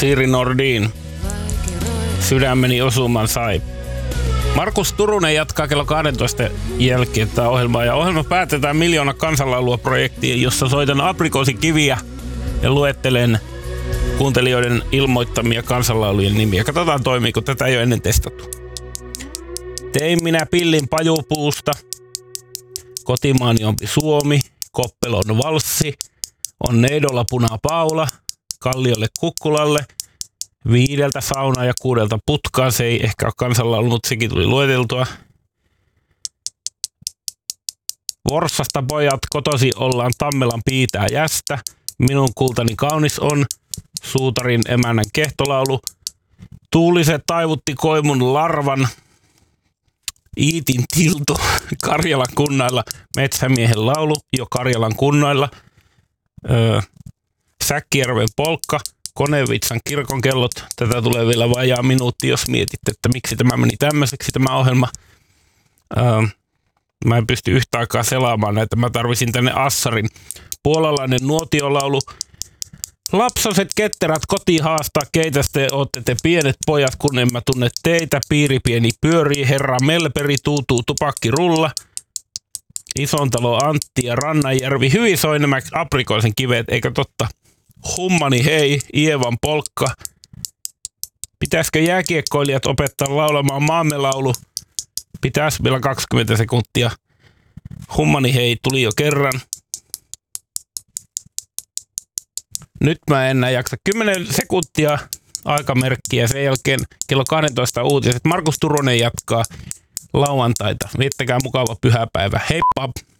Siiri Nordin. Sydämeni osuman sai. Markus Turunen jatkaa kello 12 jälkeen tätä ohjelmaa. Ja ohjelma päätetään 1 000 000 kansanlaulua -projektiin, jossa soitan aprikoosikiviä ja luettelen kuuntelijoiden ilmoittamia kansanlaulujen nimiä. Katsotaan toimiiko, tätä ei ole ennen testattu. Tein minä pillin pajupuusta. Kotimaani on Suomi. Koppelon valssi. On Neidolla punapaula. Kalliolle kukkulalle. 5 saunaa ja 6 putkaa. Se ei ehkä ole kansanlaulu, mutta sekin tuli lueteltua. Vorssasta pojat kotosi ollaan Tammelan piitää jästä. Minun kultani kaunis on. Suutarin emännän kehtolaulu. Tuuliset taivutti koimun larvan. Iitin tiltu Karjalan kunnailla. Metsämiehen laulu jo Karjalan kunnoilla. Säkkijärven polkka. Konevitsan kirkonkellot. Tätä tulee vielä vajaa minuutti, jos mietitte, että miksi tämä meni tämmöiseksi tämä ohjelma. Mä en pysty yhtä aikaa selaamaan näitä. Mä tarvisin tänne Assarin. Puolalainen nuotiolaulu. Lapsaset ketterät kotiin haastaa, keitä te ootte te pienet pojat, kun en mä tunne teitä. Piiri pieni pyörii, herra Melperi tuutuu tupakki rulla. Isontalo Antti ja Rannanjärvi. Hyvin soi nämä aprikoisen kivet, eikö totta? Hummani hei, Ievan polkka. Pitäisikö jääkiekkoilijat opettaa laulamaan maamme laulu? Pitäis vielä 20 sekuntia. Hummani hei tuli jo kerran. Nyt mä en enää jaksa 10 sekuntia aikamerkkiä. Sen jälkeen kello 12 uutiset. Markus Turunen jatkaa lauantaita. Viettäkää mukava pyhäpäivä. Heippa!